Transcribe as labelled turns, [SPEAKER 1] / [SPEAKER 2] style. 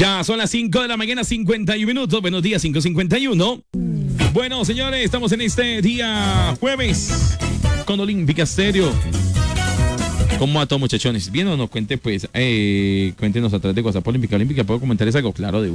[SPEAKER 1] Ya son las 5 de la mañana, 51 minutos. Buenos días, 5:51. Bueno, señores, estamos en este día jueves con Olímpica Stereo. ¿Cómo va todo, muchachones? ¿Bien o no? Cuente, pues, cuéntenos a través de WhatsApp Olímpica. ¿Puedo comentarles algo? Claro, de